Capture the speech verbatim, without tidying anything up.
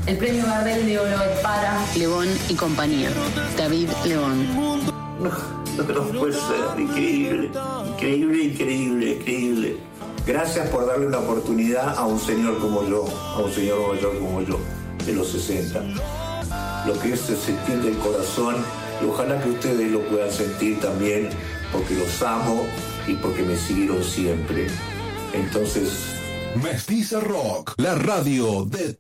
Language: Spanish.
El premio Gardel de Oro es para Lebón y compañía. David Lebón. No, no, no puede ser. Increíble, increíble, increíble, increíble. Gracias por darle una oportunidad a un señor como yo, a un señor mayor como yo, de los sesenta. Lo que es se siente el corazón, y ojalá que ustedes lo puedan sentir también, porque los amo y porque me siguieron siempre. Entonces... Mestiza Rock, la radio de